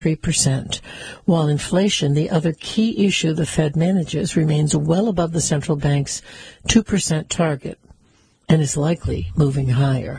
3%, while inflation, the other key issue the Fed manages, remains well above the central bank's 2% target and is likely moving higher.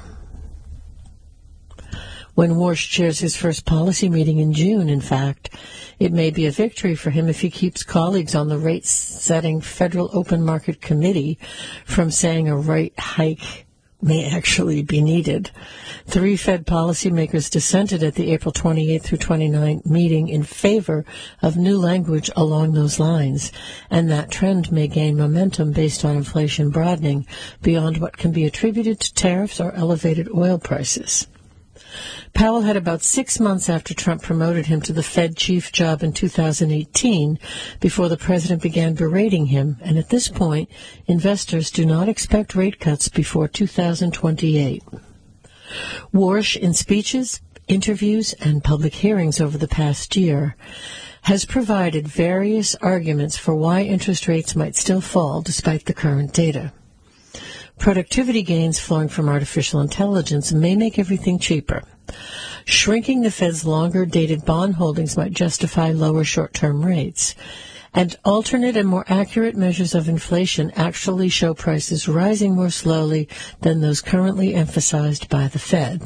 When Warsh chairs his first policy meeting in June, in fact, it may be a victory for him if he keeps colleagues on the rate-setting Federal Open Market Committee from saying a rate hike may actually be needed. 3 Fed policymakers dissented at the April 28 through 29 meeting in favor of new language along those lines, and that trend may gain momentum based on inflation broadening beyond what can be attributed to tariffs or elevated oil prices. Powell had about 6 months after Trump promoted him to the Fed chief job in 2018 before the president began berating him, and at this point, investors do not expect rate cuts before 2028. Warsh, in speeches, interviews, and public hearings over the past year, has provided various arguments for why interest rates might still fall despite the current data. Productivity gains flowing from artificial intelligence may make everything cheaper. Shrinking the Fed's longer-dated bond holdings might justify lower short-term rates. And alternate and more accurate measures of inflation actually show prices rising more slowly than those currently emphasized by the Fed.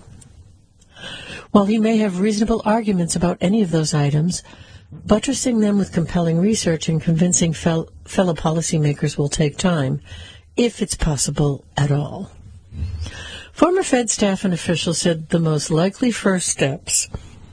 While he may have reasonable arguments about any of those items, buttressing them with compelling research and convincing fellow policymakers will take time, if it's possible at all. Former Fed staff and officials said the most likely first steps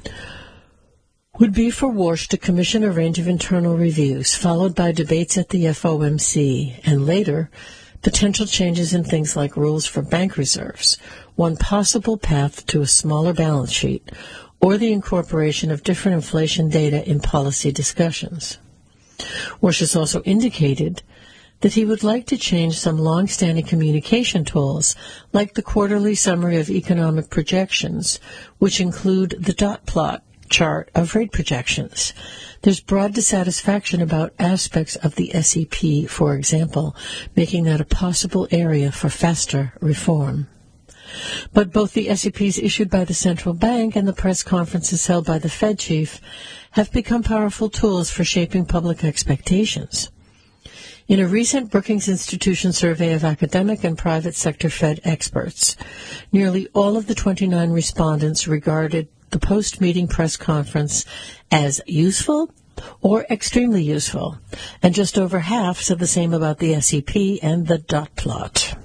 would be for Warsh to commission a range of internal reviews, followed by debates at the FOMC, and later, potential changes in things like rules for bank reserves, one possible path to a smaller balance sheet, or the incorporation of different inflation data in policy discussions. Warsh has also indicated that he would like to change some long-standing communication tools, like the quarterly summary of economic projections, which include the dot plot chart of rate projections. There's broad dissatisfaction about aspects of the SEP, for example, making that a possible area for faster reform. But both the SEPs issued by the central bank and the press conferences held by the Fed chief have become powerful tools for shaping public expectations. In a recent Brookings Institution survey of academic and private sector Fed experts, nearly all of the 29 respondents regarded the post-meeting press conference as useful or extremely useful, and just over half said the same about the SEP and the dot plot.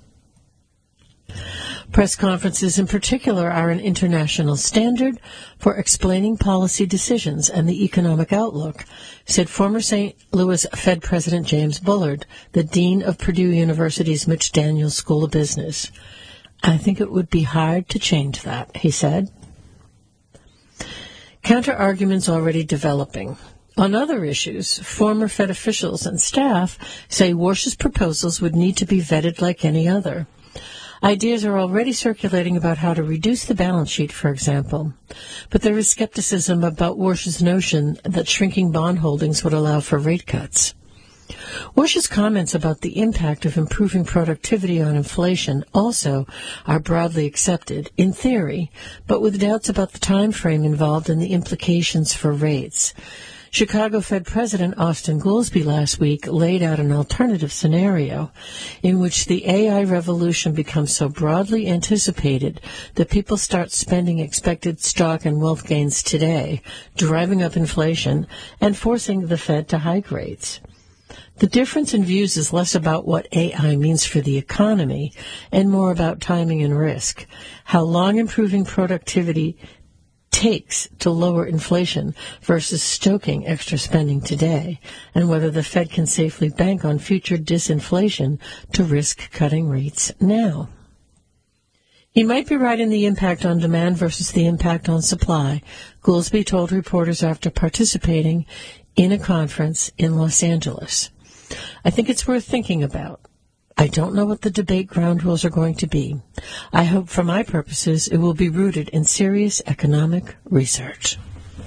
Press conferences in particular are an international standard for explaining policy decisions and the economic outlook, said former St. Louis Fed President James Bullard, the dean of Purdue University's Mitch Daniels School of Business. I think it would be hard to change that, he said. Counter-arguments already developing. On other issues, former Fed officials and staff say Warsh's proposals would need to be vetted like any other. Ideas are already circulating about how to reduce the balance sheet, for example, but there is skepticism about Warsh's notion that shrinking bond holdings would allow for rate cuts. Warsh's comments about the impact of improving productivity on inflation also are broadly accepted, in theory, but with doubts about the time frame involved and the implications for rates. Chicago Fed President Austin Goolsbee last week laid out an alternative scenario in which the AI revolution becomes so broadly anticipated that people start spending expected stock and wealth gains today, driving up inflation and forcing the Fed to hike rates. The difference in views is less about what AI means for the economy and more about timing and risk, how long improving productivity takes to lower inflation versus stoking extra spending today, and whether the Fed can safely bank on future disinflation to risk cutting rates now. He might be right in the impact on demand versus the impact on supply, Goolsbee told reporters after participating in a conference in Los Angeles. I think it's worth thinking about. I don't know what the debate ground rules are going to be. I hope for my purposes it will be rooted in serious economic research.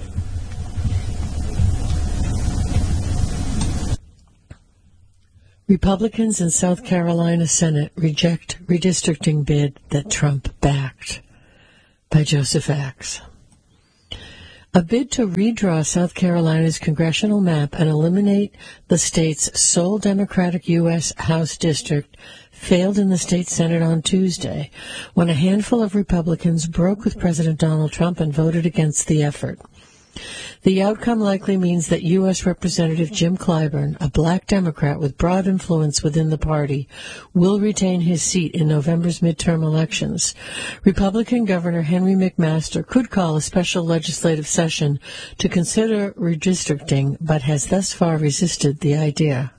Republicans in South Carolina Senate reject redistricting bid that Trump backed, by Joseph Axe. A bid to redraw South Carolina's congressional map and eliminate the state's sole Democratic U.S. House district failed in the state Senate on Tuesday, when a handful of Republicans broke with President Donald Trump and voted against the effort. The outcome likely means that U.S. Representative Jim Clyburn, a black Democrat with broad influence within the party, will retain his seat in November's midterm elections. Republican Governor Henry McMaster could call a special legislative session to consider redistricting, but has thus far resisted the idea.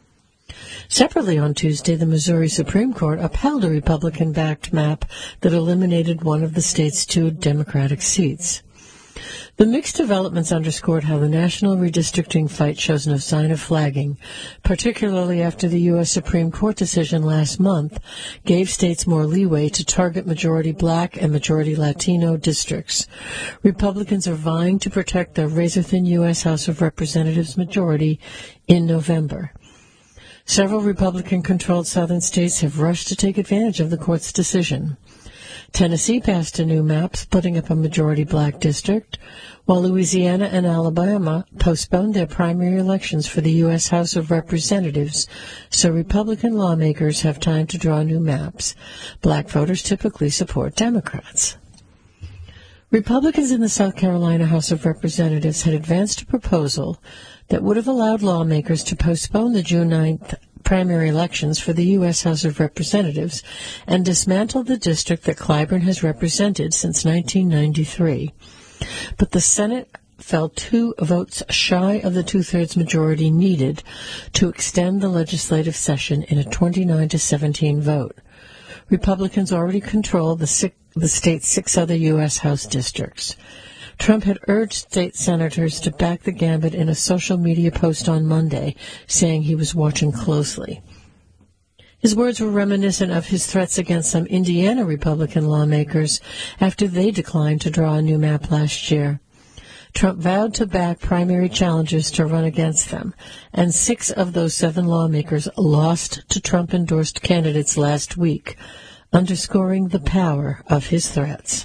Separately on Tuesday, the Missouri Supreme Court upheld a Republican-backed map that eliminated one of the state's 2 Democratic seats. The mixed developments underscored how the national redistricting fight shows no sign of flagging, particularly after the U.S. Supreme Court decision last month gave states more leeway to target majority black and majority Latino districts. Republicans are vying to protect their razor-thin U.S. House of Representatives majority in November. Several Republican-controlled southern states have rushed to take advantage of the court's decision. Tennessee passed a new map splitting up a majority black district, while Louisiana and Alabama postponed their primary elections for the U.S. House of Representatives, so Republican lawmakers have time to draw new maps. Black voters typically support Democrats. Republicans in the South Carolina House of Representatives had advanced a proposal that would have allowed lawmakers to postpone the June 9th primary elections for the U.S. House of Representatives and dismantle the district that Clyburn has represented since 1993. But the Senate fell 2 votes shy of the two-thirds majority needed to extend the legislative session in a 29-17 vote. Republicans already control the state's 6 other U.S. House districts. Trump had urged state senators to back the gambit in a social media post on Monday, saying he was watching closely. His words were reminiscent of his threats against some Indiana Republican lawmakers after they declined to draw a new map last year. Trump vowed to back primary challengers to run against them, and 6 of those 7 lawmakers lost to Trump-endorsed candidates last week, underscoring the power of his threats.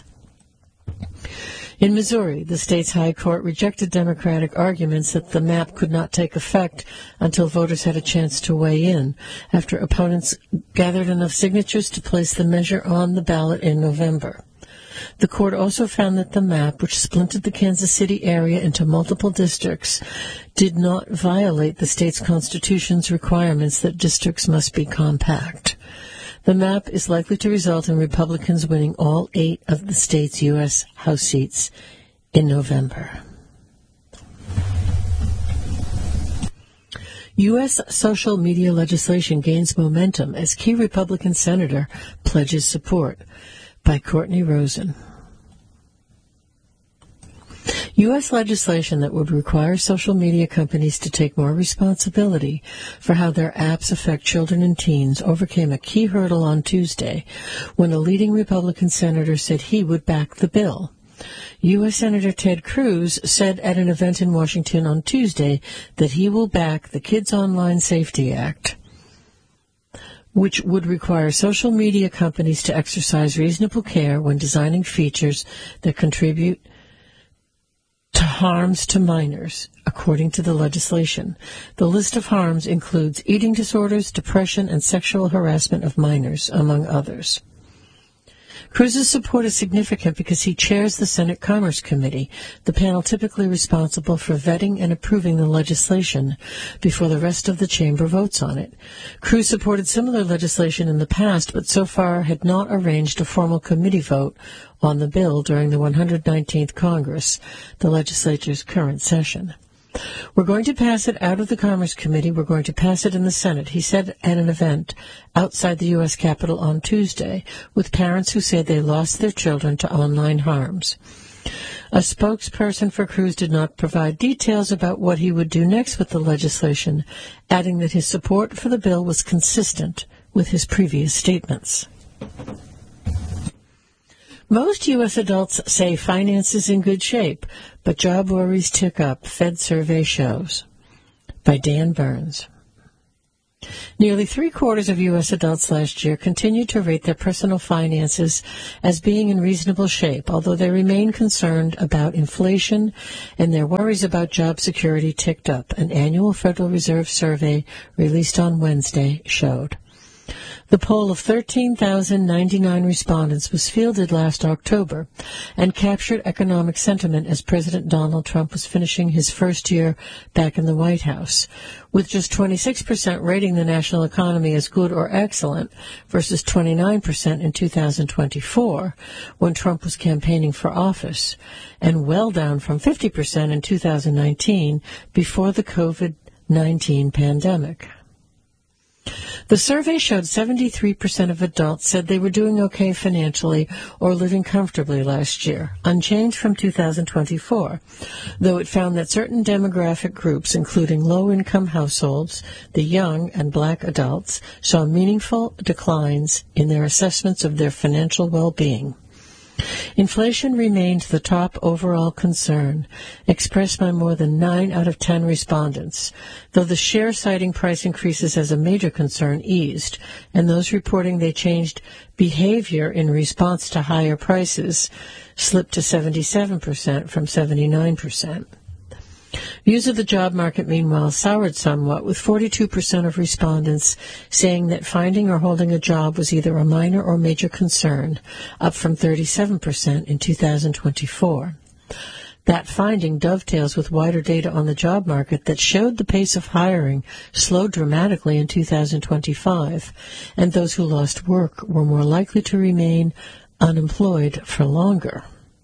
In Missouri, the state's high court rejected Democratic arguments that the map could not take effect until voters had a chance to weigh in, after opponents gathered enough signatures to place the measure on the ballot in November. The court also found that the map, which splintered the Kansas City area into multiple districts, did not violate the state's constitution's requirements that districts must be compact. The map is likely to result in Republicans winning all 8 of the state's U.S. House seats in November. U.S. social media legislation gains momentum as key Republican senator pledges support, by Courtney Rosen. U.S. legislation that would require social media companies to take more responsibility for how their apps affect children and teens overcame a key hurdle on Tuesday when a leading Republican senator said he would back the bill. U.S. Senator Ted Cruz said at an event in Washington on Tuesday that he will back the Kids Online Safety Act, which would require social media companies to exercise reasonable care when designing features that contribute to harms to minors, according to the legislation. The list of harms includes eating disorders, depression, and sexual harassment of minors, among others. Cruz's support is significant because he chairs the Senate Commerce Committee, the panel typically responsible for vetting and approving the legislation before the rest of the chamber votes on it. Cruz supported similar legislation in the past, but so far had not arranged a formal committee vote on the bill during the 119th Congress, the legislature's current session. We're going to pass it out of the Commerce Committee. We're going to pass it in the Senate, he said at an event outside the U.S. Capitol on Tuesday with parents who say they lost their children to online harms. A spokesperson for Cruz did not provide details about what he would do next with the legislation, adding that his support for the bill was consistent with his previous statements. Most U.S. adults say finance is in good shape, but job worries tick up, Fed survey shows. By Dan Burns. Nearly three-quarters of U.S. adults last year continued to rate their personal finances as being in reasonable shape, although they remain concerned about inflation and their worries about job security ticked up, an annual Federal Reserve survey released on Wednesday showed. The poll of 13,099 respondents was fielded last October and captured economic sentiment as President Donald Trump was finishing his first year back in the White House, with just 26% rating the national economy as good or excellent versus 29% in 2024 when Trump was campaigning for office, and well down from 50% in 2019 before the COVID-19 pandemic. The survey showed 73% of adults said they were doing okay financially or living comfortably last year, unchanged from 2024, though it found that certain demographic groups, including low-income households, the young, and black adults, saw meaningful declines in their assessments of their financial well-being. Inflation remained the top overall concern, expressed by more than 9 out of 10 respondents, though the share citing price increases as a major concern eased, and those reporting they changed behavior in response to higher prices slipped to 77% from 79%. Views of the job market, meanwhile, soured somewhat, with 42% of respondents saying that finding or holding a job was either a minor or major concern, up from 37% in 2024. That finding dovetails with wider data on the job market that showed the pace of hiring slowed dramatically in 2025, and those who lost work were more likely to remain unemployed for longer.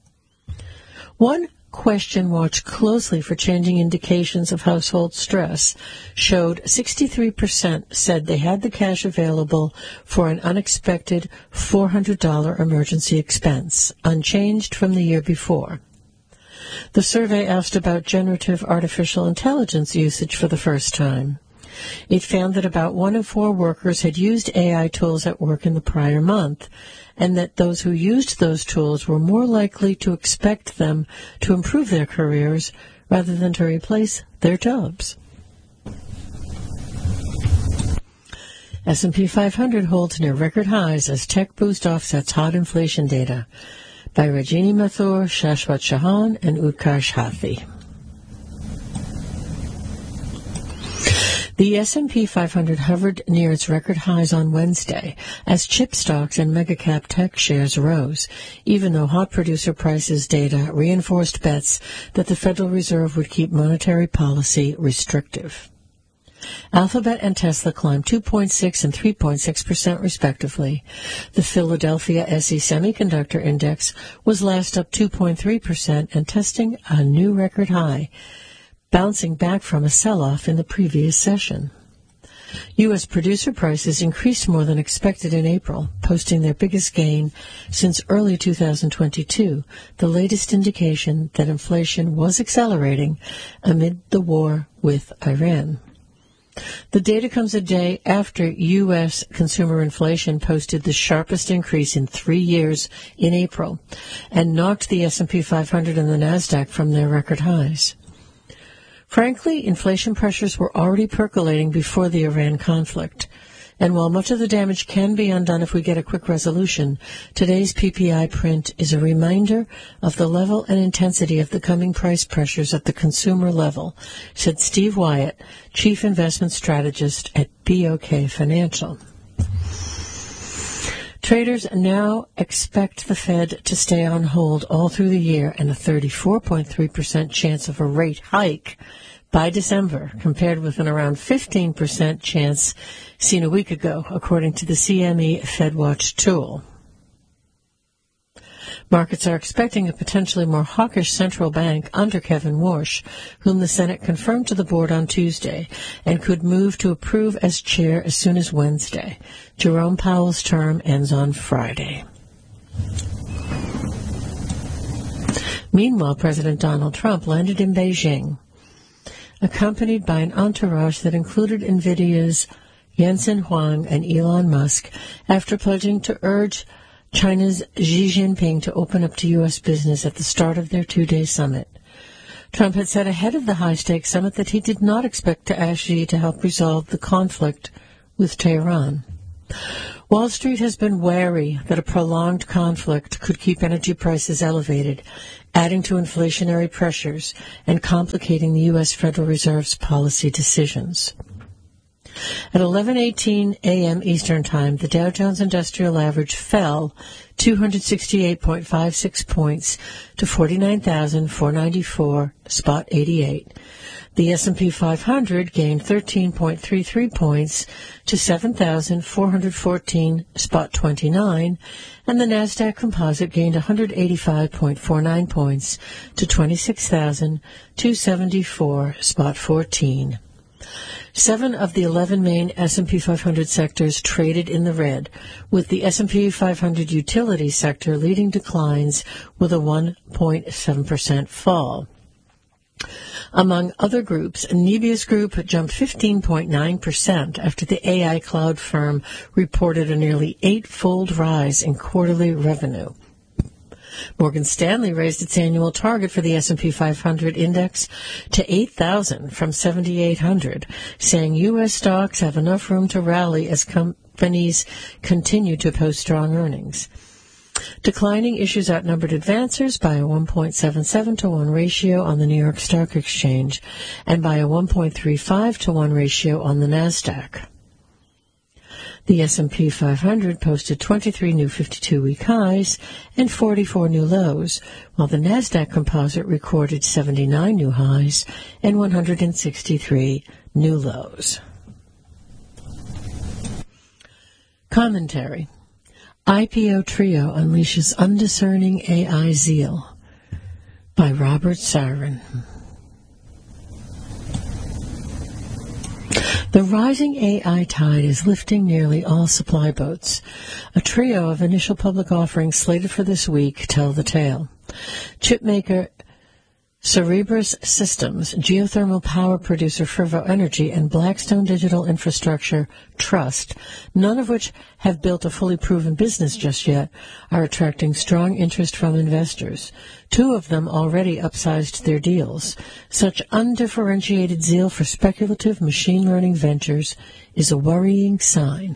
One question watched closely for changing indications of household stress showed 63% said they had the cash available for an unexpected $400 emergency expense, unchanged from the year before. The survey asked about generative artificial intelligence usage for the first time. It found that about 1 in 4 workers had used AI tools at work in the prior month, and that those who used those tools were more likely to expect them to improve their careers rather than to replace their jobs. S&P 500 holds near record highs as tech boost offsets hot inflation data. By Rajini Mathur, Shashwat Chauhan, and Utkarsh Hathi. The S&P 500 hovered near its record highs on Wednesday as chip stocks and mega-cap tech shares rose, even though hot producer prices data reinforced bets that the Federal Reserve would keep monetary policy restrictive. Alphabet and Tesla climbed 2.6% and 3.6% respectively. The Philadelphia SE Semiconductor Index was last up 2.3% and testing a new record high, bouncing back from a sell-off in the previous session. U.S. producer prices increased more than expected in April, posting their biggest gain since early 2022, the latest indication that inflation was accelerating amid the war with Iran. The data comes a day after U.S. consumer inflation posted the sharpest increase in 3 years in April and knocked the S&P 500 and the NASDAQ from their record highs. Frankly, inflation pressures were already percolating before the Iran conflict. And while much of the damage can be undone if we get a quick resolution, today's PPI print is a reminder of the level and intensity of the coming price pressures at the consumer level, said Steve Wyatt, Chief Investment Strategist at BOK Financial. Traders now expect the Fed to stay on hold all through the year and a 34.3% chance of a rate hike by December, compared with an around 15% chance seen a week ago, according to the CME FedWatch tool. Markets are expecting a potentially more hawkish central bank under Kevin Warsh, whom the Senate confirmed to the board on Tuesday, and could move to approve as chair as soon as Wednesday. Jerome Powell's term ends on Friday. Meanwhile, President Donald Trump landed in Beijing, accompanied by an entourage that included NVIDIA's Jensen Huang and Elon Musk, after pledging to urge China's Xi Jinping to open up to U.S. business at the start of their 2-day summit. Trump had said ahead of the high-stakes summit that he did not expect to ask Xi to help resolve the conflict with Tehran. Wall Street has been wary that a prolonged conflict could keep energy prices elevated, adding to inflationary pressures and complicating the U.S. Federal Reserve's policy decisions. At 11:18 a.m. Eastern Time, the Dow Jones Industrial Average fell 268.56 points to 49,494.88. The S&P 500 gained 13.33 points to 7,414.29, and the Nasdaq Composite gained 185.49 points to 26,274.14. 7 of the 11 main S&P 500 sectors traded in the red, with the S&P 500 utility sector leading declines with a 1.7% fall. Among other groups, Nebius Group jumped 15.9% after the AI cloud firm reported a nearly 8-fold rise in quarterly revenue. Morgan Stanley raised its annual target for the S&P 500 index to 8,000 from 7,800, saying U.S. stocks have enough room to rally as companies continue to post strong earnings. Declining issues outnumbered advancers by a 1.77 to 1 ratio on the New York Stock Exchange and by a 1.35 to 1 ratio on the Nasdaq. The S&P 500 posted 23 new 52-week highs and 44 new lows, while the Nasdaq Composite recorded 79 new highs and 163 new lows. Commentary. IPO Trio unleashes undiscerning AI zeal by Robert Sarin. The rising AI tide is lifting nearly all supply boats. A trio of initial public offerings slated for this week tell the tale. Chipmaker Cerebras Systems, geothermal power producer Fervo Energy, and Blackstone Digital Infrastructure Trust, none of which have built a fully proven business just yet, are attracting strong interest from investors. 2 of them already upsized their deals. Such undifferentiated zeal for speculative machine learning ventures is a worrying sign.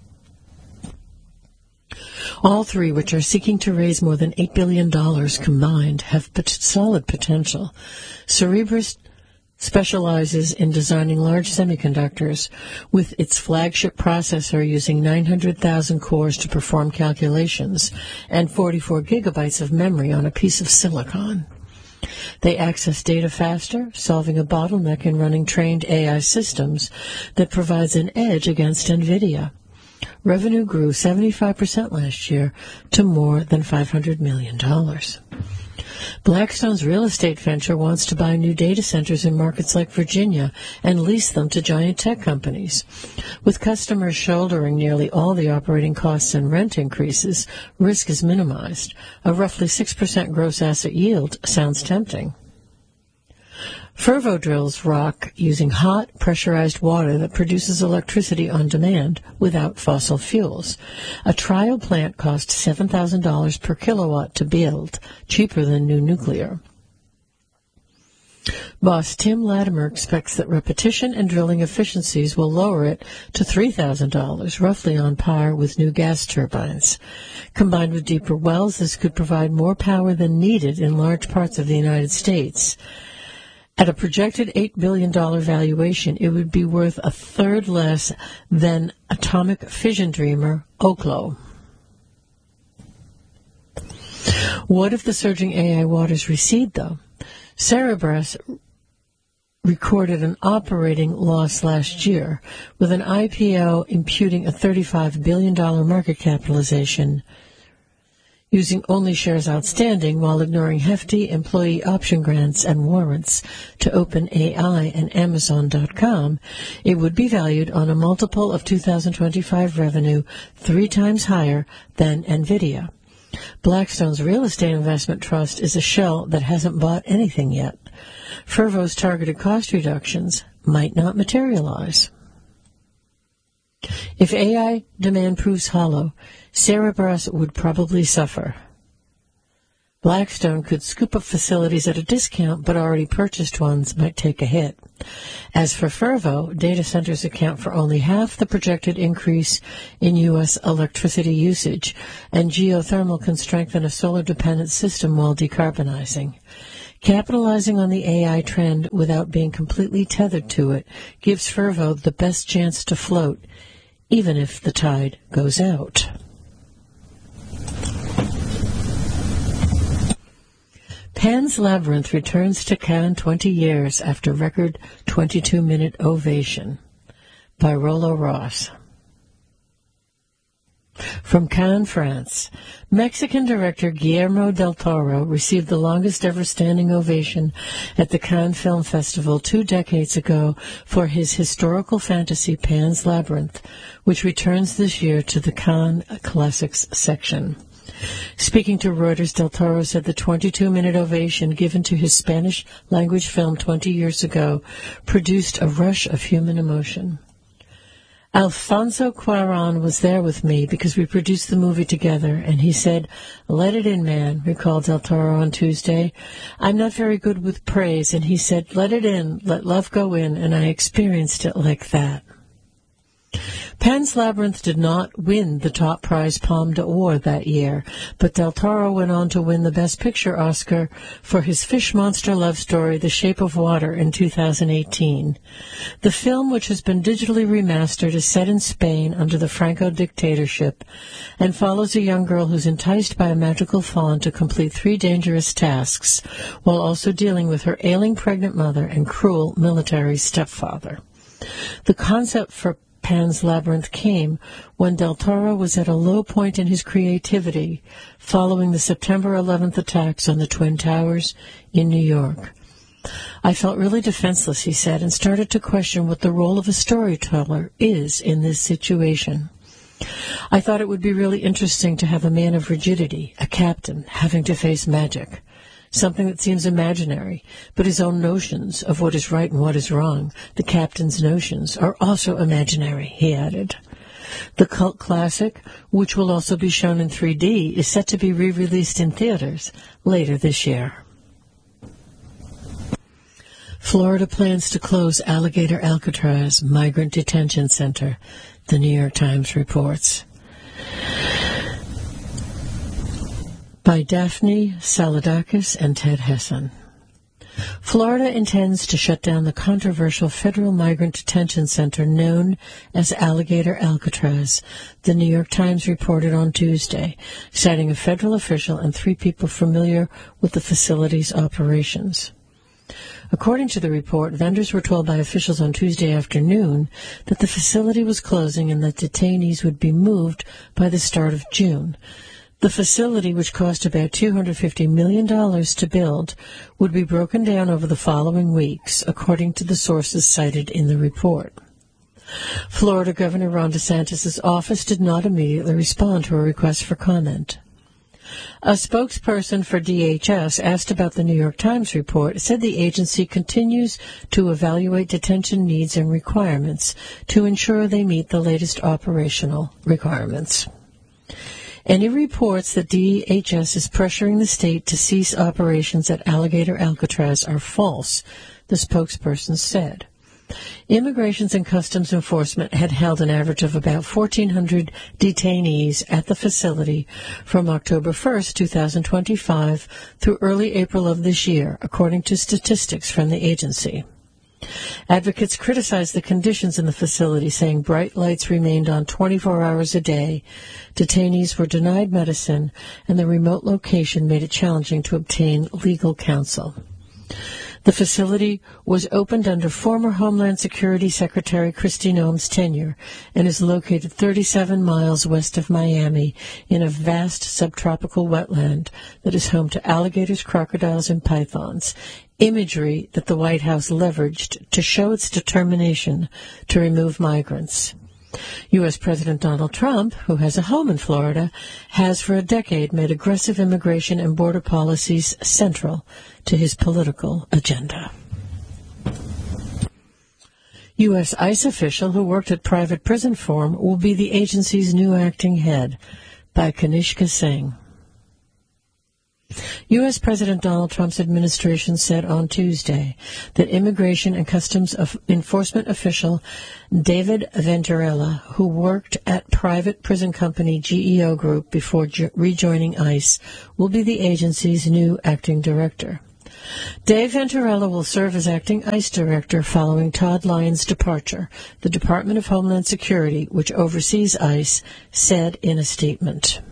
All 3, which are seeking to raise more than $8 billion combined, have solid potential. Cerebras specializes in designing large semiconductors, with its flagship processor using 900,000 cores to perform calculations and 44 gigabytes of memory on a piece of silicon. They access data faster, solving a bottleneck in running trained AI systems that provides an edge against NVIDIA. Revenue grew 75% last year to more than $500 million. Blackstone's real estate venture wants to buy new data centers in markets like Virginia and lease them to giant tech companies. With customers shouldering nearly all the operating costs and rent increases, risk is minimized. A roughly 6% gross asset yield sounds tempting. Fervo drills rock using hot, pressurized water that produces electricity on demand without fossil fuels. A trial plant cost $7,000 per kilowatt to build, cheaper than new nuclear. Boss Tim Latimer expects that repetition and drilling efficiencies will lower it to $3,000, roughly on par with new gas turbines. Combined with deeper wells, this could provide more power than needed in large parts of the United States. At a projected $8 billion valuation, it would be worth a third less than atomic fission dreamer Oklo. What if the surging AI waters recede, though? Cerebras recorded an operating loss last year, with an IPO imputing a $35 billion market capitalization, using only shares outstanding while ignoring hefty employee option grants and warrants to OpenAI and Amazon.com, it would be valued on a multiple of 2025 revenue 3 times higher than NVIDIA. Blackstone's real estate investment trust is a shell that hasn't bought anything yet. Fervo's targeted cost reductions might not materialize. If AI demand proves hollow, Cerebras would probably suffer. Blackstone could scoop up facilities at a discount, but already purchased ones might take a hit. As for Fervo, data centers account for only half the projected increase in U.S. electricity usage, and geothermal can strengthen a solar-dependent system while decarbonizing. Capitalizing on the AI trend without being completely tethered to it gives Fervo the best chance to float, even if the tide goes out. Pan's Labyrinth returns to Cannes 20 years after record 22-minute ovation, by Rollo Ross. From Cannes, France, Mexican director Guillermo del Toro received the longest-ever standing ovation at the Cannes Film Festival 2 decades ago for his historical fantasy Pan's Labyrinth, which returns this year to the Cannes Classics section. Speaking to Reuters, Del Toro said the 22-minute ovation given to his Spanish-language film 20 years ago produced a rush of human emotion. Alfonso Cuarón was there with me because we produced the movie together, and he said, "Let it in, man," recalled Del Toro on Tuesday. "I'm not very good with praise," and he said, "Let it in, let love go in," and I experienced it like that. Pan's Labyrinth did not win the top prize Palme d'Or that year, but Del Toro went on to win the Best Picture Oscar for his fish monster love story, The Shape of Water, in 2018. The film, which has been digitally remastered, is set in Spain under the Franco dictatorship and follows a young girl who's enticed by a magical fawn to complete 3 dangerous tasks, while also dealing with her ailing pregnant mother and cruel military stepfather. The concept for Pan's Labyrinth came when Del Toro was at a low point in his creativity following the September 11th attacks on the Twin Towers in New York. "I felt really defenseless," he said, and started to question what the role of a storyteller is in this situation. "I thought it would be really interesting to have a man of rigidity, a captain, having to face magic. Something that seems imaginary, but his own notions of what is right and what is wrong, the captain's notions, are also imaginary," he added. The cult classic, which will also be shown in 3D, is set to be re-released in theaters later this year. Florida plans to close Alligator Alcatraz Migrant Detention Center, the New York Times reports. By Daphne Saladakis and Ted Hesson. Florida intends to shut down the controversial federal migrant detention center known as Alligator Alcatraz, the New York Times reported on Tuesday, citing a federal official and 3 people familiar with the facility's operations. According to the report, vendors were told by officials on Tuesday afternoon that the facility was closing and that detainees would be moved by the start of June. The facility, which cost about $250 million to build, would be broken down over the following weeks, according to the sources cited in the report. Florida Governor Ron DeSantis' office did not immediately respond to a request for comment. A spokesperson for DHS, asked about the New York Times report, said the agency continues to evaluate detention needs and requirements to ensure they meet the latest operational requirements. Any reports that DHS is pressuring the state to cease operations at Alligator Alcatraz are false, the spokesperson said. Immigration and Customs Enforcement had held an average of about 1,400 detainees at the facility from October 1, 2025 through early April of this year, according to statistics from the agency. Advocates criticized the conditions in the facility, saying bright lights remained on 24 hours a day, detainees were denied medicine, and the remote location made it challenging to obtain legal counsel. The facility was opened under former Homeland Security Secretary Kristi Noem's tenure and is located 37 miles west of Miami in a vast subtropical wetland that is home to alligators, crocodiles, and pythons, imagery that the White House leveraged to show its determination to remove migrants. U.S. President Donald Trump, who has a home in Florida, has for a decade made aggressive immigration and border policies central to his political agenda. U.S. ICE official who worked at private prison forum will be the agency's new acting head, by Kanishka Singh. U.S. President Donald Trump's administration said on Tuesday that Immigration and Customs Enforcement official David Venturella, who worked at private prison company GEO Group before rejoining ICE, will be the agency's new acting director. Dave Venturella will serve as acting ICE director following Todd Lyons' departure, the Department of Homeland Security, which oversees ICE, said in a statement.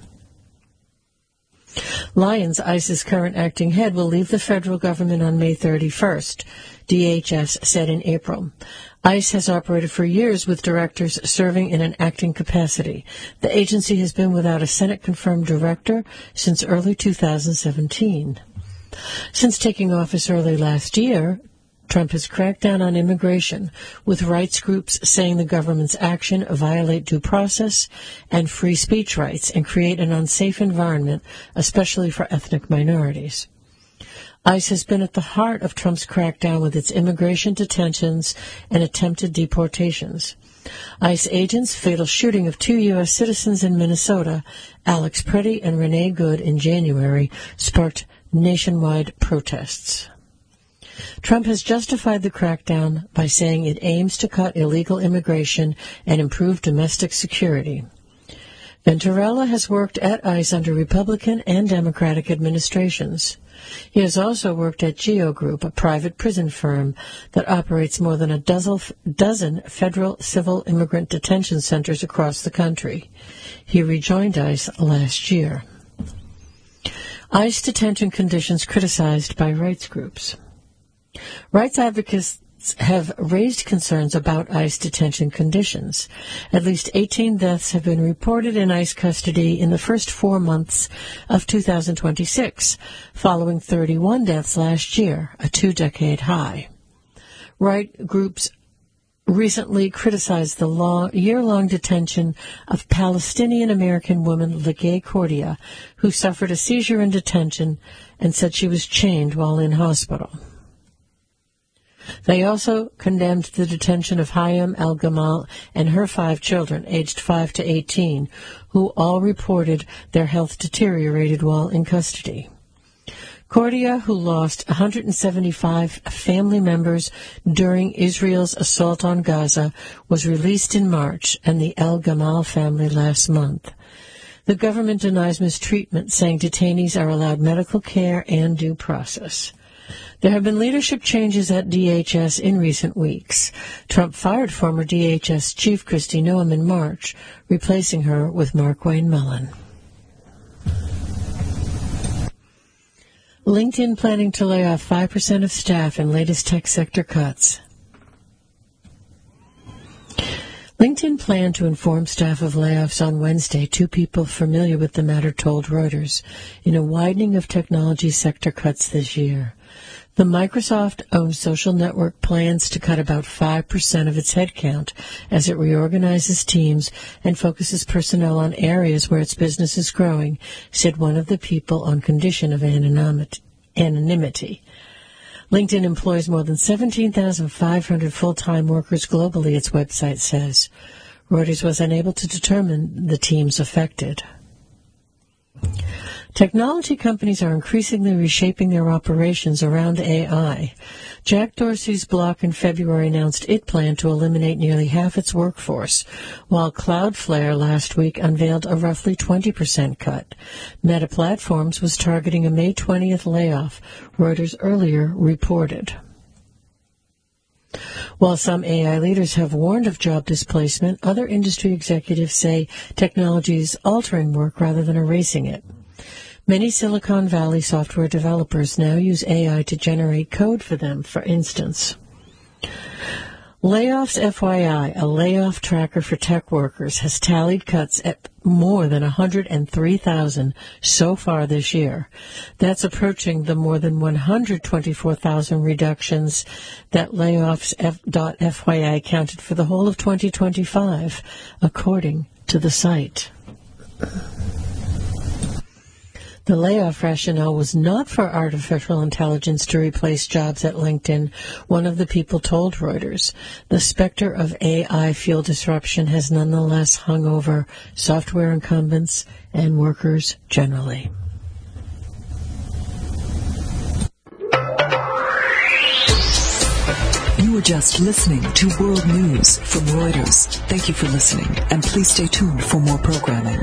Lyons, ICE's current acting head, will leave the federal government on May 31st, DHS said in April. ICE has operated for years with directors serving in an acting capacity. The agency has been without a Senate-confirmed director since early 2017. Since taking office early last year, Trump has cracked down on immigration, with rights groups saying the government's action violate due process and free speech rights and create an unsafe environment, especially for ethnic minorities. ICE has been at the heart of Trump's crackdown with its immigration detentions and attempted deportations. ICE agents' fatal shooting of 2 U.S. citizens in Minnesota, Alex Preddy and Renee Good, in January, sparked nationwide protests. Trump has justified the crackdown by saying it aims to cut illegal immigration and improve domestic security. Venturella has worked at ICE under Republican and Democratic administrations. He has also worked at GEO Group, a private prison firm that operates more than a dozen federal civil immigrant detention centers across the country. He rejoined ICE last year. ICE detention conditions criticized by rights groups. Rights advocates have raised concerns about ICE detention conditions. At least 18 deaths have been reported in ICE custody in the first 4 months of 2026, following 31 deaths last year, a 2-decade high. Right groups recently criticized the year-long detention of Palestinian-American woman Legay Cordia, who suffered a seizure in detention and said she was chained while in hospital. They also condemned the detention of Hayam Al-Gamal and her 5 children, aged 5 to 18, who all reported their health deteriorated while in custody. Cordia, who lost 175 family members during Israel's assault on Gaza, was released in March, and the Al-Gamal family last month. The government denies mistreatment, saying detainees are allowed medical care and due process. There have been leadership changes at DHS in recent weeks. Trump fired former DHS Chief Kristi Noem in March, replacing her with Markwayne Mullin. LinkedIn planning to lay off 5% of staff in latest tech sector cuts. LinkedIn planned to inform staff of layoffs on Wednesday, 2 people familiar with the matter told Reuters, in a widening of technology sector cuts this year. The Microsoft-owned social network plans to cut about 5% of its headcount as it reorganizes teams and focuses personnel on areas where its business is growing, said one of the people on condition of anonymity. LinkedIn employs more than 17,500 full-time workers globally, its website says. Reuters was unable to determine the teams affected. Technology companies are increasingly reshaping their operations around AI. Jack Dorsey's Block in February announced it planned to eliminate nearly half its workforce, while Cloudflare last week unveiled a roughly 20% cut. Meta Platforms was targeting a May 20th layoff, Reuters earlier reported. While some AI leaders have warned of job displacement, other industry executives say technology is altering work rather than erasing it. Many Silicon Valley software developers now use AI to generate code for them, for instance. Layoffs FYI, a layoff tracker for tech workers, has tallied cuts at more than 103,000 so far this year. That's approaching the more than 124,000 reductions that Layoffs.FYI counted for the whole of 2025, according to the site. The layoff rationale was not for artificial intelligence to replace jobs at LinkedIn, one of the people told Reuters. The specter of AI-fueled disruption has nonetheless hung over software incumbents and workers generally. You were just listening to World News from Reuters. Thank you for listening, and please stay tuned for more programming.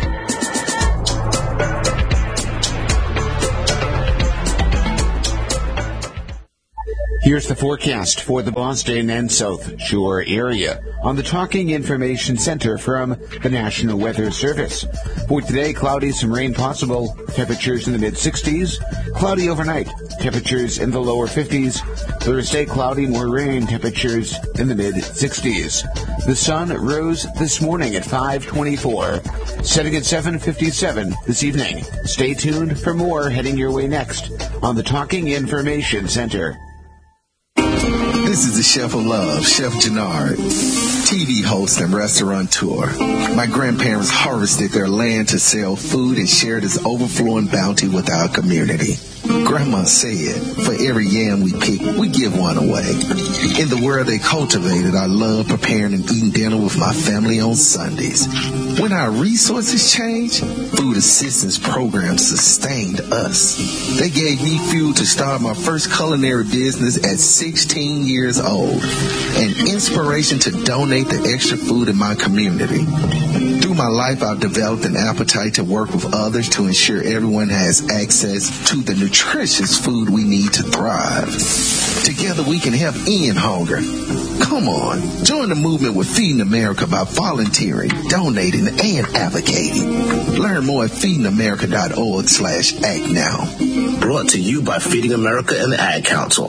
Here's the forecast for the Boston and South Shore area on the Talking Information Center from the National Weather Service. For today, cloudy, some rain possible, temperatures in the mid-60s. Cloudy overnight, temperatures in the lower 50s. Thursday, cloudy, more rain, temperatures in the mid-60s. The sun rose this morning at 5:24, setting at 7:57 this evening. Stay tuned for more heading your way next on the Talking Information Center. This is the Chef of Love, Chef Gennard, TV host and restaurateur. My grandparents harvested their land to sell food and share this overflowing bounty with our community. Grandma said, for every yam we pick, we give one away. In the world they cultivated, I love preparing and eating dinner with my family on Sundays. When our resources changed, food assistance programs sustained us. They gave me fuel to start my first culinary business at 16 years old, and inspiration to donate the extra food in my community. Through my life, I've developed an appetite to work with others to ensure everyone has access to the nutritious food we need to thrive. Together we can help end hunger. Come on, join the movement with Feeding America by volunteering, donating, and advocating. Learn more at feedingamerica.org/act now. Brought to you by Feeding America and the Ad Council.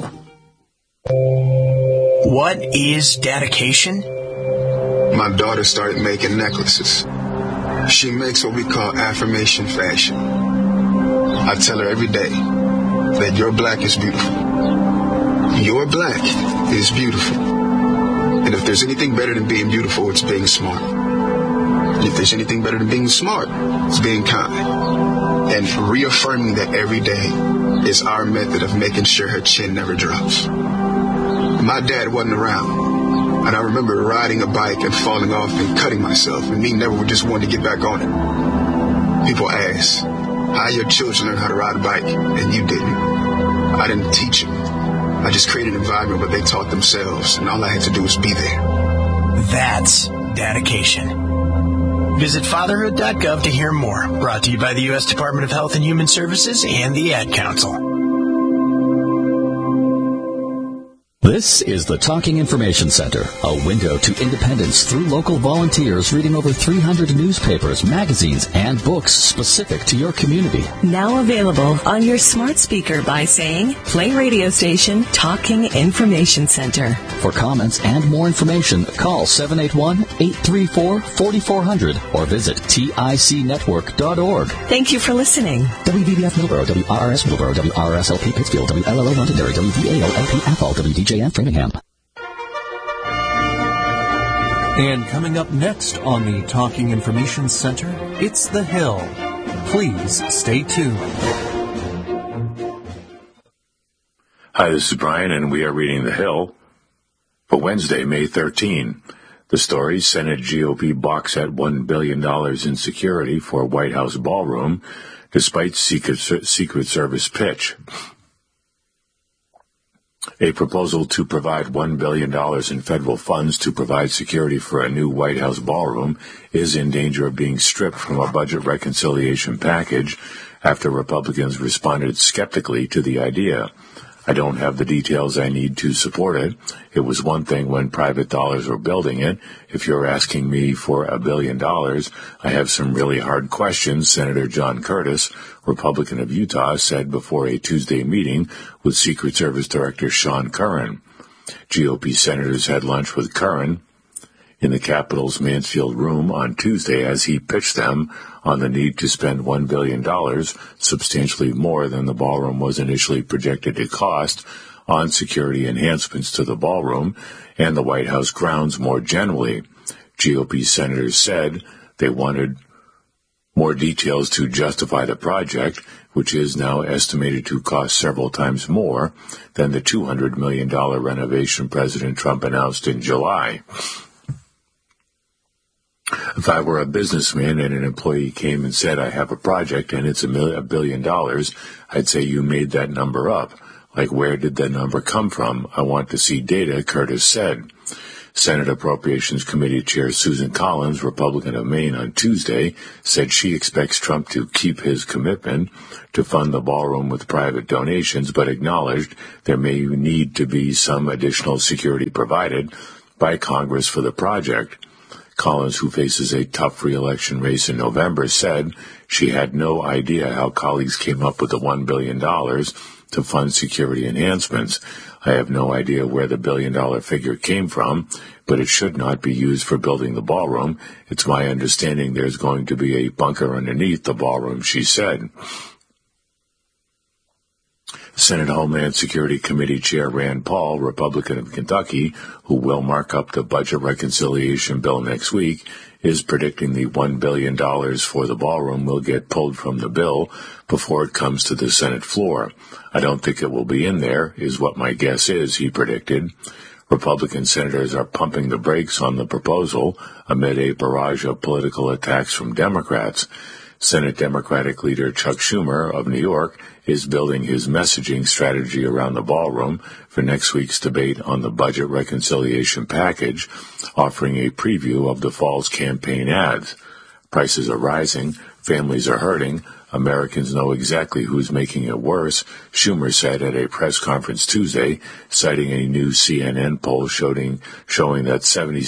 What is dedication? My daughter started making necklaces. She makes what we call affirmation fashion. I tell her every day that your black is beautiful. Your black is beautiful. And if there's anything better than being beautiful, it's being smart. And if there's anything better than being smart, it's being kind. And reaffirming that every day is our method of making sure her chin never drops. My dad wasn't around. And I remember riding a bike and falling off and cutting myself, and me never just wanted to get back on it. People ask, how your children learn how to ride a bike, and you didn't? I didn't teach them. I just created an environment where they taught themselves, and all I had to do was be there. That's dedication. Visit fatherhood.gov to hear more. Brought to you by the U.S. Department of Health and Human Services and the Ad Council. This is the Talking Information Center, a window to independence through local volunteers reading over 300 newspapers, magazines, and books specific to your community. Now available on your smart speaker by saying, play radio station Talking Information Center. For comments and more information, call 781-834-4400 or visit ticnetwork.org. Thank you for listening. WBBF Millboro, WRRS Millboro, WRSLP Pittsfield, WLLO Londonderry, WVALP Athol, WDJN Framingham. And coming up next on the Talking Information Center, it's The Hill. Please stay tuned. Hi, this is Brian, and we are reading The Hill for Wednesday, May 13. The story, Senate GOP balks at $1 billion in security for White House ballroom, despite Secret Service pitch. A proposal to provide $1 billion in federal funds to provide security for a new White House ballroom is in danger of being stripped from a budget reconciliation package after Republicans responded skeptically to the idea. I don't have the details I need to support it. It was one thing when private dollars were building it. If you're asking me for $1 billion, I have some really hard questions, Senator John Curtis, Republican of Utah, said before a Tuesday meeting with Secret Service Director Sean Curran. GOP senators had lunch with Curran in the Capitol's Mansfield Room on Tuesday as he pitched them on the need to spend $1 billion, substantially more than the ballroom was initially projected to cost, on security enhancements to the ballroom and the White House grounds more generally. GOP senators said they wanted more details to justify the project, which is now estimated to cost several times more than the $200 million renovation President Trump announced in July. If I were a businessman and an employee came and said, I have a project and it's $1 billion, I'd say you made that number up. Like, where did the number come from? I want to see data, Curtis said. Senate Appropriations Committee Chair Susan Collins, Republican of Maine, on Tuesday said she expects Trump to keep his commitment to fund the ballroom with private donations, but acknowledged there may need to be some additional security provided by Congress for the project. Collins, who faces a tough re-election race in November, said she had no idea how colleagues came up with the $1 billion to fund security enhancements. I have no idea where the $1 billion figure came from, but it should not be used for building the ballroom. It's my understanding there's going to be a bunker underneath the ballroom, she said. Senate Homeland Security Committee Chair Rand Paul, Republican of Kentucky, who will mark up the budget reconciliation bill next week, is predicting the $1 billion for the ballroom will get pulled from the bill before it comes to the Senate floor. I don't think it will be in there, is what my guess is, he predicted. Republican senators are pumping the brakes on the proposal amid a barrage of political attacks from Democrats. Senate Democratic leader Chuck Schumer of New York is building his messaging strategy around the ballroom for next week's debate on the budget reconciliation package, offering a preview of the fall's campaign ads. Prices are rising, families are hurting, Americans know exactly who's making it worse, Schumer said at a press conference Tuesday, citing a new CNN poll showing that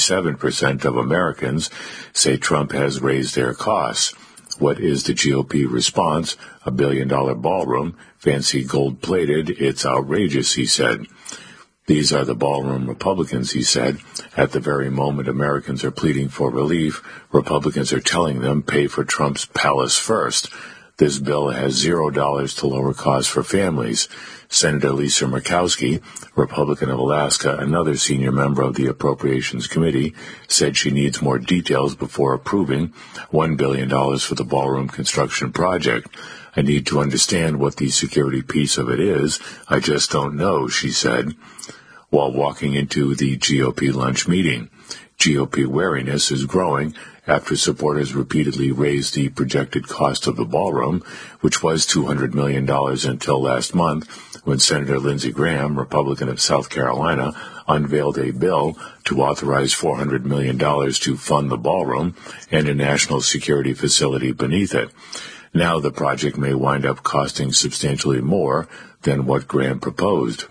77% of Americans say Trump has raised their costs. What is the GOP response? $1 billion ballroom, fancy gold-plated, it's outrageous, he said. These are the ballroom Republicans, he said. At the very moment Americans are pleading for relief, Republicans are telling them pay for Trump's palace first. This bill has $0 to lower costs for families. Senator Lisa Murkowski, Republican of Alaska, another senior member of the Appropriations Committee, said she needs more details before approving $1 billion for the ballroom construction project. I need to understand what the security piece of it is. I just don't know, she said, while walking into the GOP lunch meeting. GOP wariness is growing after supporters repeatedly raised the projected cost of the ballroom, which was $200 million until last month when Senator Lindsey Graham, Republican of South Carolina, unveiled a bill to authorize $400 million to fund the ballroom and a national security facility beneath it. Now the project may wind up costing substantially more than what Graham proposed.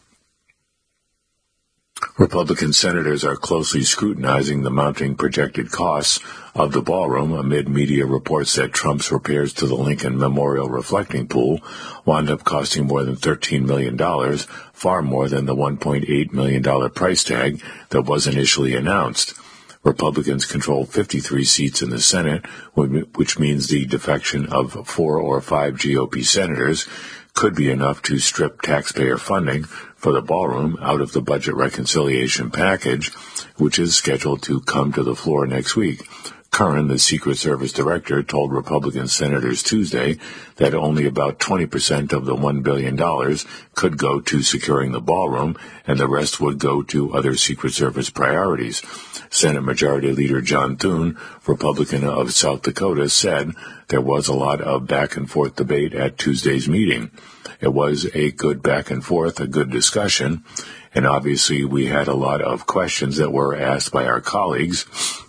Republican senators are closely scrutinizing the mounting projected costs of the ballroom amid media reports that Trump's repairs to the Lincoln Memorial Reflecting Pool wound up costing more than $13 million, far more than the $1.8 million price tag that was initially announced. Republicans control 53 seats in the Senate, which means the defection of 4 or 5 GOP senators could be enough to strip taxpayer funding for the ballroom out of the budget reconciliation package, which is scheduled to come to the floor next week. Curran, the Secret Service director, told Republican senators Tuesday that only about 20% of the $1 billion could go to securing the ballroom, and the rest would go to other Secret Service priorities. Senate Majority Leader John Thune, Republican of South Dakota, said there was a lot of back-and-forth debate at Tuesday's meeting. It was a good back-and-forth, a good discussion, and obviously we had a lot of questions that were asked by our colleagues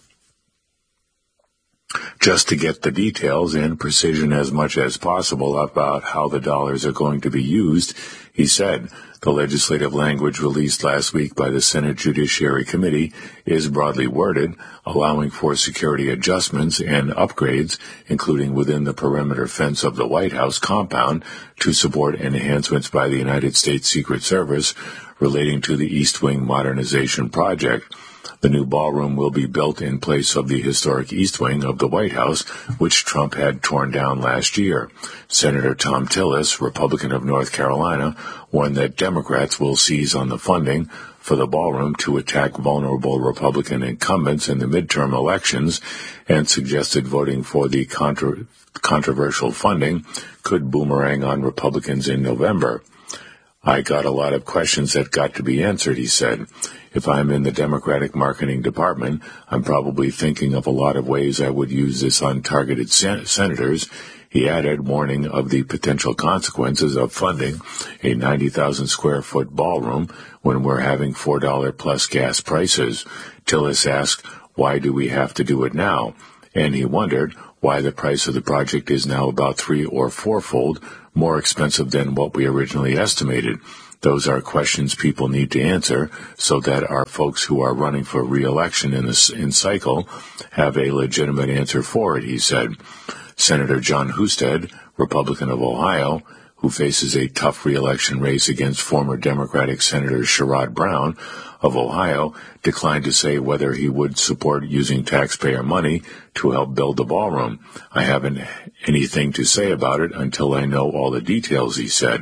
just to get the details and precision as much as possible about how the dollars are going to be used, he said. The legislative language released last week by the Senate Judiciary Committee is broadly worded, allowing for security adjustments and upgrades, including within the perimeter fence of the White House compound, to support enhancements by the United States Secret Service relating to the East Wing modernization project. The new ballroom will be built in place of the historic East Wing of the White House, which Trump had torn down last year. Senator Thom Tillis, Republican of North Carolina, warned that Democrats will seize on the funding for the ballroom to attack vulnerable Republican incumbents in the midterm elections and suggested voting for the controversial funding could boomerang on Republicans in November. I got a lot of questions that got to be answered, he said. If I'm in the Democratic marketing department, I'm probably thinking of a lot of ways I would use this on targeted senators. He added, warning of the potential consequences of funding a 90,000 square foot ballroom when we're having $4 plus gas prices. Tillis asked, why do we have to do it now? And he wondered why the price of the project is now about 3- or 4-fold more expensive than what we originally estimated. Those are questions people need to answer so that our folks who are running for re-election in cycle have a legitimate answer for it, he said. Senator John Husted, Republican of Ohio, who faces a tough re-election race against former Democratic Senator Sherrod Brown of Ohio, declined to say whether he would support using taxpayer money to help build the ballroom. I haven't anything to say about it until I know all the details, he said.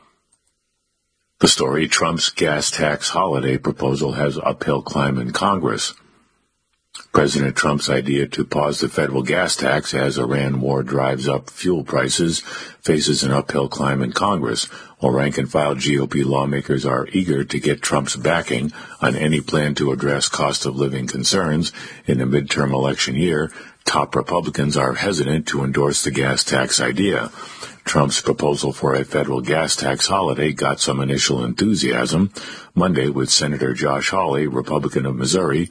The story, Trump's gas tax holiday proposal has uphill climb in Congress. President Trump's idea to pause the federal gas tax as Iran war drives up fuel prices faces an uphill climb in Congress, while rank-and-file GOP lawmakers are eager to get Trump's backing on any plan to address cost-of-living concerns in the midterm election year. Top Republicans are hesitant to endorse the gas tax idea. Trump's proposal for a federal gas tax holiday got some initial enthusiasm Monday, with Senator Josh Hawley, Republican of Missouri,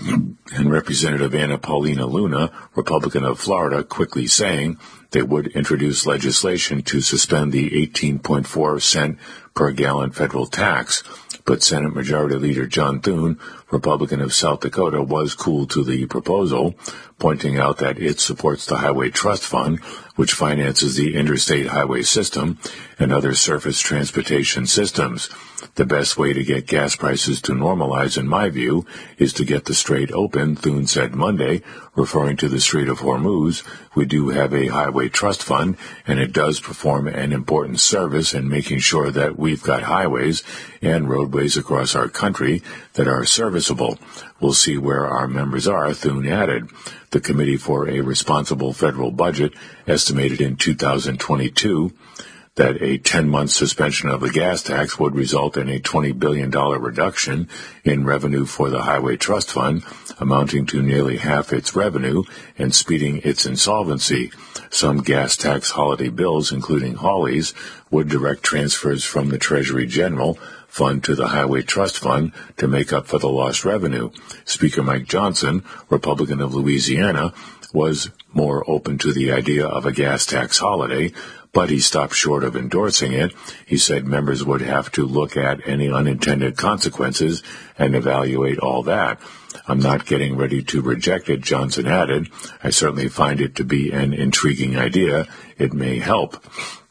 and Representative Anna Paulina Luna, Republican of Florida, quickly saying they would introduce legislation to suspend the 18.4 cent per gallon federal tax. But Senate Majority Leader John Thune, Republican of South Dakota, was cool to the proposal, pointing out that it supports the Highway Trust Fund, which finances the interstate highway system and other surface transportation systems. The best way to get gas prices to normalize, in my view, is to get the Strait open, Thune said Monday, referring to the Strait of Hormuz. We do have a Highway Trust Fund, and it does perform an important service in making sure that we've got highways and roadways across our country that are serviceable. We'll see where our members are, Thune added. The Committee for a Responsible Federal Budget estimated in 2022 that a 10-month suspension of the gas tax would result in a $20 billion reduction in revenue for the Highway Trust Fund, amounting to nearly half its revenue and speeding its insolvency. Some gas tax holiday bills, including Hawley's, would direct transfers from the Treasury General Fund to the Highway Trust Fund to make up for the lost revenue. Speaker Mike Johnson, Republican of Louisiana, was more open to the idea of a gas tax holiday, but he stopped short of endorsing it. He said members would have to look at any unintended consequences and evaluate all that. I'm not getting ready to reject it, Johnson added. I certainly find it to be an intriguing idea. It may help.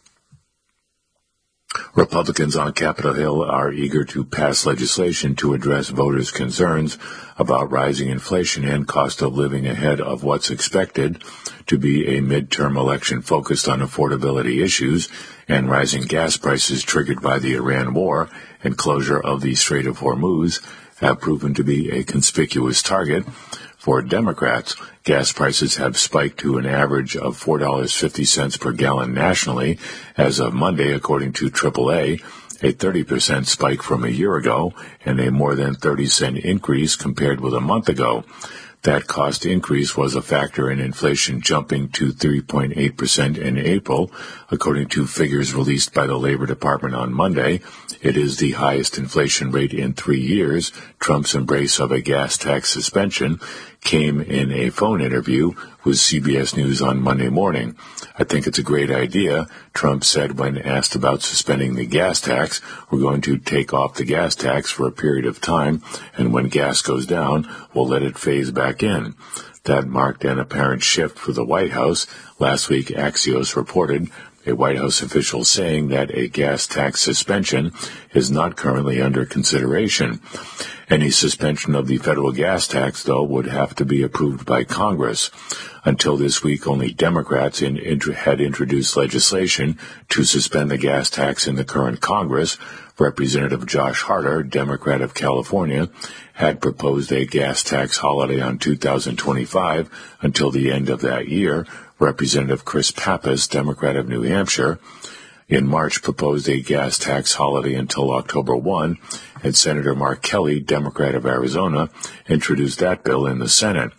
Republicans on Capitol Hill are eager to pass legislation to address voters' concerns about rising inflation and cost of living ahead of what's expected to be a midterm election focused on affordability issues and rising gas prices triggered by the Iran war and closure of the Strait of Hormuz have proven to be a conspicuous target. For Democrats, gas prices have spiked to an average of $4.50 per gallon nationally as of Monday, according to AAA, a 30% spike from a year ago and a more than 30-cent increase compared with a month ago. That cost increase was a factor in inflation jumping to 3.8% in April, according to figures released by the Labor Department on Monday. It is the highest inflation rate in 3 years. Trump's embrace of a gas tax suspension came in a phone interview with CBS News on Monday morning. I think it's a great idea, Trump said when asked about suspending the gas tax. We're going to take off the gas tax for a period of time, and when gas goes down, we'll let it phase back in. That marked an apparent shift for the White House. Last week, Axios reported a White House official saying that a gas tax suspension is not currently under consideration. Any suspension of the federal gas tax, though, would have to be approved by Congress. Until this week, only Democrats had introduced legislation to suspend the gas tax in the current Congress. Representative Josh Harder, Democrat of California, had proposed a gas tax holiday on 2025 until the end of that year. Representative Chris Pappas, Democrat of New Hampshire, in March proposed a gas tax holiday until October 1, and Senator Mark Kelly, Democrat of Arizona, introduced that bill in the Senate.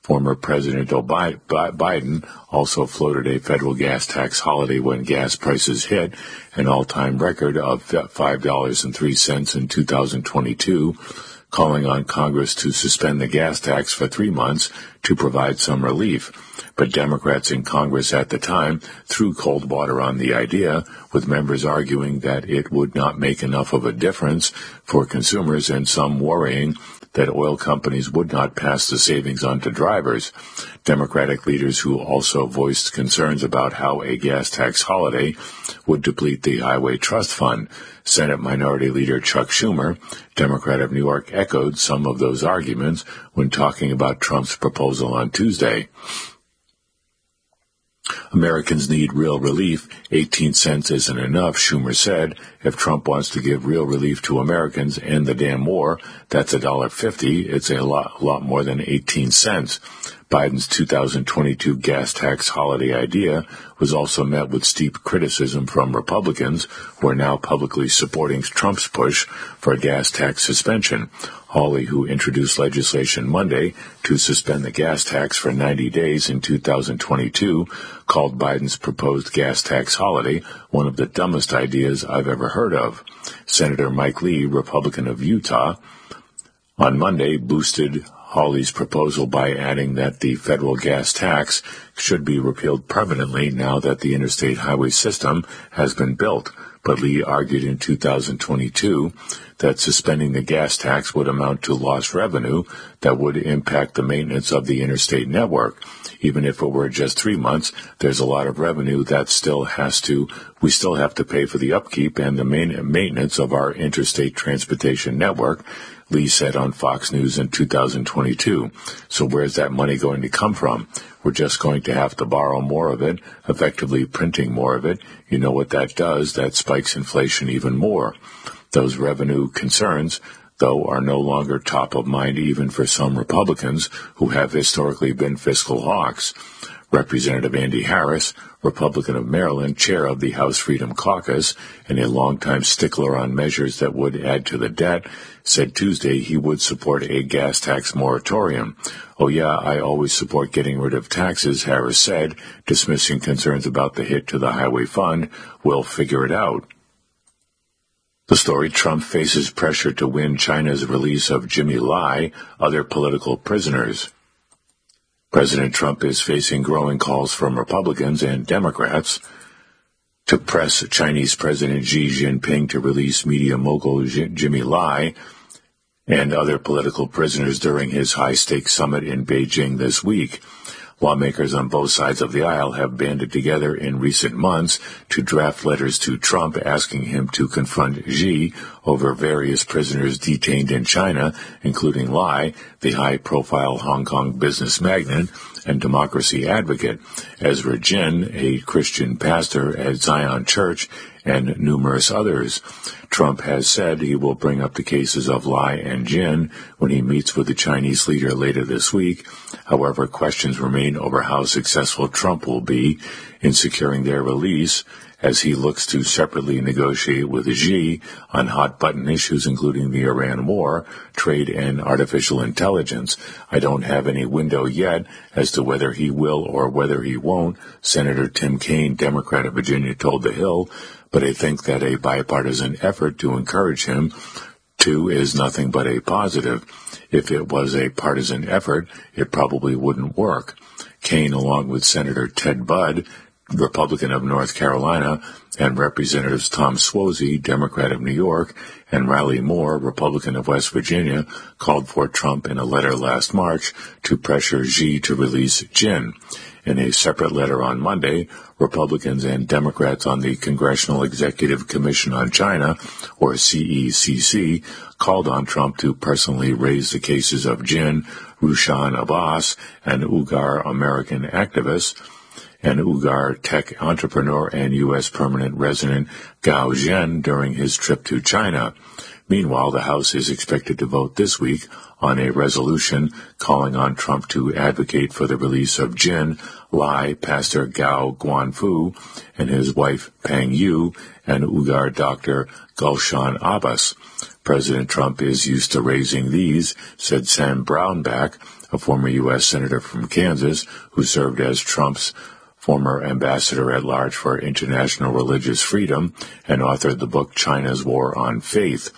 Former President Biden also floated a federal gas tax holiday when gas prices hit an all-time record of $5.03 in 2022, calling on Congress to suspend the gas tax for 3 months to provide some relief. But Democrats in Congress at the time threw cold water on the idea, with members arguing that it would not make enough of a difference for consumers and some worrying that oil companies would not pass the savings on to drivers. Democratic leaders who also voiced concerns about how a gas tax holiday would deplete the Highway Trust Fund. Senate Minority Leader Chuck Schumer, Democrat of New York, echoed some of those arguments when talking about Trump's proposal on Tuesday. Americans need real relief. 18 cents isn't enough, Schumer said. If Trump wants to give real relief to Americans and the damn war, that's $1.50. It's a lot more than 18 cents. Biden's 2022 gas tax holiday idea was also met with steep criticism from Republicans, who are now publicly supporting Trump's push for a gas tax suspension. Hawley, who introduced legislation Monday to suspend the gas tax for 90 days in 2022, called Biden's proposed gas tax holiday one of the dumbest ideas I've ever heard of. Senator Mike Lee, Republican of Utah, on Monday boosted Hawley's proposal by adding that the federal gas tax should be repealed permanently now that the interstate highway system has been built. But Lee argued in 2022 that suspending the gas tax would amount to lost revenue that would impact the maintenance of the interstate network. Even if it were just 3 months, there's a lot of revenue that we still have to pay for the upkeep and the maintenance of our interstate transportation network, Lee said on Fox News in 2022. So where's that money going to come from? We're just going to have to borrow more of it, effectively printing more of it. You know what that does? That spikes inflation even more. Those revenue concerns, though, are no longer top of mind even for some Republicans who have historically been fiscal hawks. Representative Andy Harris, Republican of Maryland, chair of the House Freedom Caucus, and a longtime stickler on measures that would add to the debt, said Tuesday he would support a gas tax moratorium. Oh yeah, I always support getting rid of taxes, Harris said, dismissing concerns about the hit to the highway fund. We'll figure it out. The story: Trump faces pressure to win China's release of Jimmy Lai, other political prisoners. President Trump is facing growing calls from Republicans and Democrats to press Chinese President Xi Jinping to release media mogul Jimmy Lai and other political prisoners during his high-stakes summit in Beijing this week. Lawmakers on both sides of the aisle have banded together in recent months to draft letters to Trump asking him to confront Xi over various prisoners detained in China, including Lai, the high-profile Hong Kong business magnate and democracy advocate, Ezra Jin, a Christian pastor at Zion Church, and numerous others. Trump has said he will bring up the cases of Lai and Jin when he meets with the Chinese leader later this week. However, questions remain over how successful Trump will be in securing their release as he looks to separately negotiate with Xi on hot-button issues including the Iran war, trade, and artificial intelligence. I don't have any window yet as to whether he will or whether he won't, Senator Tim Kaine, Democrat of Virginia, told The Hill, but I think that a bipartisan effort to encourage him to is nothing but a positive. If it was a partisan effort, it probably wouldn't work. Kaine, along with Senator Ted Budd, Republican of North Carolina, and Representatives Tom Suozzi, Democrat of New York, and Riley Moore, Republican of West Virginia, called for Trump in a letter last March to pressure Xi to release Jin. In a separate letter on Monday, Republicans and Democrats on the Congressional Executive Commission on China, or CECC, called on Trump to personally raise the cases of Jin, Rushan Abbas, an Uyghur American activist, an Uyghur tech entrepreneur, and U.S. permanent resident Gao Zhen during his trip to China. Meanwhile, the House is expected to vote this week on a resolution calling on Trump to advocate for the release of Jin, Lai, Pastor Gao Guanfu, and his wife Peng Yu, and Uyghur doctor Gulshan Abbas. President Trump is used to raising these, said Sam Brownback, a former U.S. Senator from Kansas who served as Trump's former ambassador at large for international religious freedom and authored the book China's War on Faith.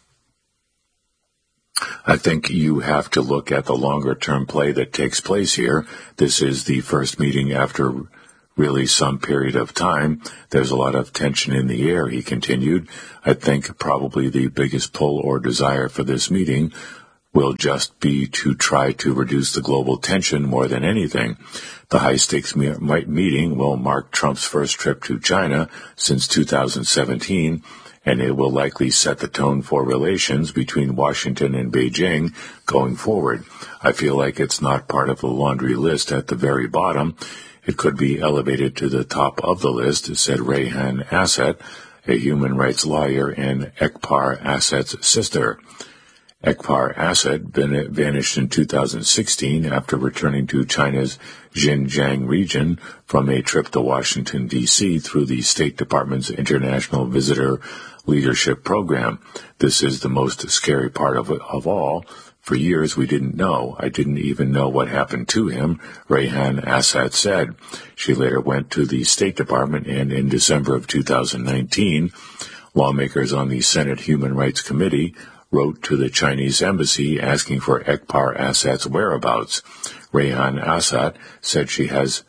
I think you have to look at the longer-term play that takes place here. This is the first meeting after really some period of time. There's a lot of tension in the air, he continued. I think probably the biggest pull or desire for this meeting will just be to try to reduce the global tension more than anything. The high-stakes meeting will mark Trump's first trip to China since 2017, and it will likely set the tone for relations between Washington and Beijing going forward. I feel like it's not part of the laundry list at the very bottom. It could be elevated to the top of the list, said Rayhan Asset, a human rights lawyer and Ekpar Asset's sister. Ekpar Asset vanished in 2016 after returning to China's Xinjiang region from a trip to Washington, D.C. through the State Department's International Visitor Leadership Program. This is the most scary part of all. For years, we didn't know. I didn't even know what happened to him, Rayhan Asset said. She later went to the State Department, and in December of 2019, lawmakers on the Senate Human Rights Committee wrote to the Chinese embassy asking for Ekpar Asset's whereabouts. Rayhan Asset said she has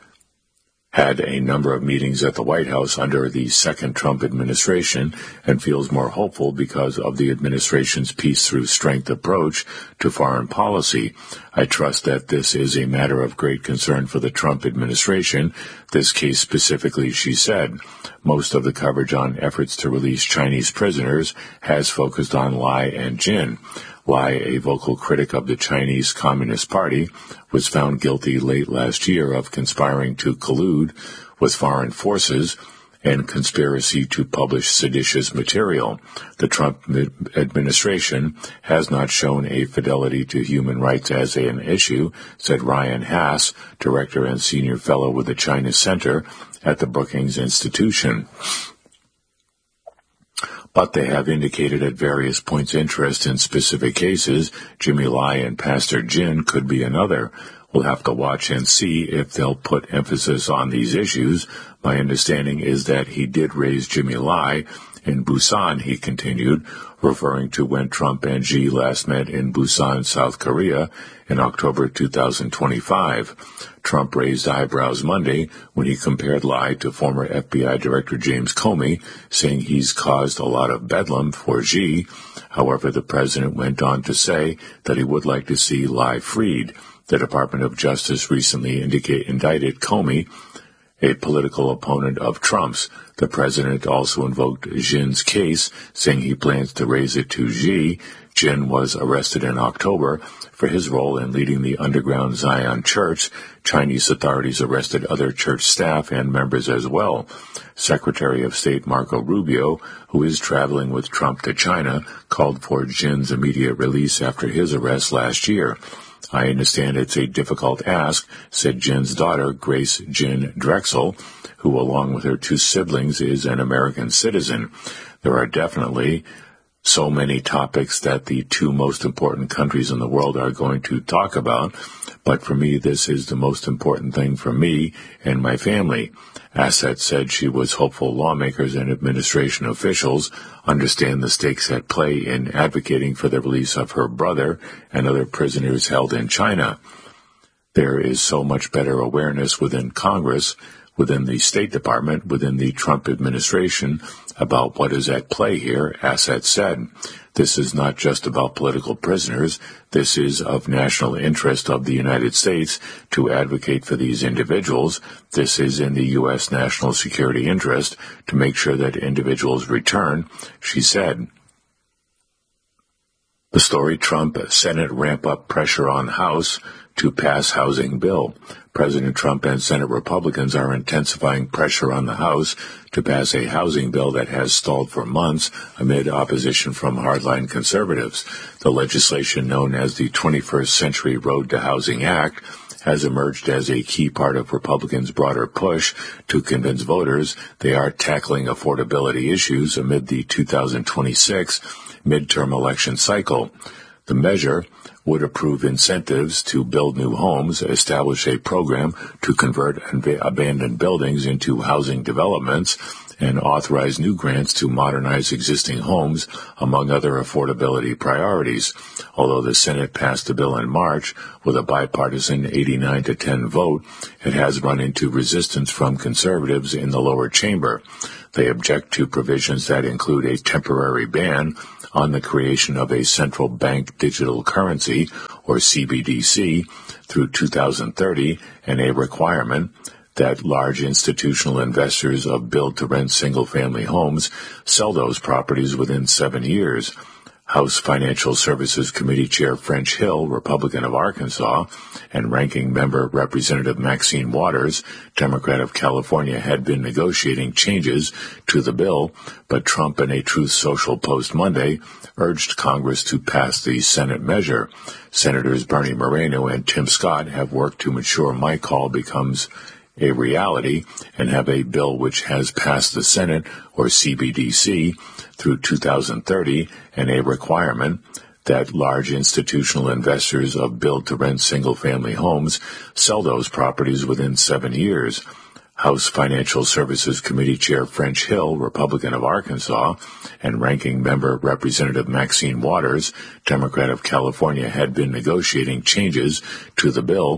had a number of meetings at the White House under the second Trump administration and feels more hopeful because of the administration's peace through strength approach to foreign policy. I trust that this is a matter of great concern for the Trump administration. This case specifically, she said. Most of the coverage on efforts to release Chinese prisoners has focused on Lai and Jin. Lai, a vocal critic of the Chinese Communist Party, was found guilty late last year of conspiring to collude with foreign forces and conspiracy to publish seditious material. The Trump administration has not shown a fidelity to human rights as an issue, said Ryan Haas, director and senior fellow with the China Center at the Brookings Institution. But they have indicated at various points interest in specific cases. Jimmy Lai and Pastor Jin could be another. We'll have to watch and see if they'll put emphasis on these issues. My understanding is that he did raise Jimmy Lai in Busan, he continued, referring to when Trump and Xi last met in Busan, South Korea, in October 2025. Trump raised eyebrows Monday when he compared Lai to former FBI Director James Comey, saying he's caused a lot of bedlam for Xi. However, the president went on to say that he would like to see Lai freed. The Department of Justice recently indicted Comey, a political opponent of Trump's. The president also invoked Jin's case, saying he plans to raise it to Xi. Jin was arrested in October for his role in leading the underground Zion Church. Chinese authorities arrested other church staff and members as well. Secretary of State Marco Rubio, who is traveling with Trump to China, called for Jin's immediate release after his arrest last year. I understand it's a difficult ask, said Jin's daughter, Grace Jin Drexel, who, along with her two siblings, is an American citizen. There are definitely so many topics that the two most important countries in the world are going to talk about, but for me, this is the most important thing for me and my family. Asset said she was hopeful lawmakers and administration officials understand the stakes at play in advocating for the release of her brother and other prisoners held in China. There is so much better awareness within Congress, within the State Department, within the Trump administration about what is at play here, Asset said. This is not just about political prisoners. This is of national interest of the United States to advocate for these individuals. This is in the U.S. national security interest to make sure that individuals return, she said. The story: Trump, Senate ramp up pressure on House to pass housing bill. President Trump and Senate Republicans are intensifying pressure on the House to pass a housing bill that has stalled for months amid opposition from hardline conservatives. The legislation, known as the 21st Century Road to Housing Act, has emerged as a key part of Republicans' broader push to convince voters they are tackling affordability issues amid the 2026 midterm election cycle. The measure would approve incentives to build new homes, establish a program to convert abandoned buildings into housing developments, and authorize new grants to modernize existing homes, among other affordability priorities. Although the Senate passed the bill in March with a bipartisan 89-10 vote, it has run into resistance from conservatives in the lower chamber. They object to provisions that include a temporary ban on the creation of a central bank digital currency, or CBDC, through 2030, and a requirement that large institutional investors of build-to-rent single-family homes sell those properties within 7 years. House Financial Services Committee Chair French Hill, Republican of Arkansas, and Ranking Member Representative Maxine Waters, Democrat of California, had been negotiating changes to the bill, but Trump, in a Truth Social post Monday, urged Congress to pass the Senate measure. Senators Bernie Moreno and Tim Scott have worked to ensure my call becomes a reality and have a bill which has passed the Senate, or CBDC, through 2030, and a requirement that large institutional investors of build-to-rent single-family homes sell those properties within 7 years. House Financial Services Committee Chair French Hill, Republican of Arkansas, and Ranking Member Representative Maxine Waters, Democrat of California, had been negotiating changes to the bill,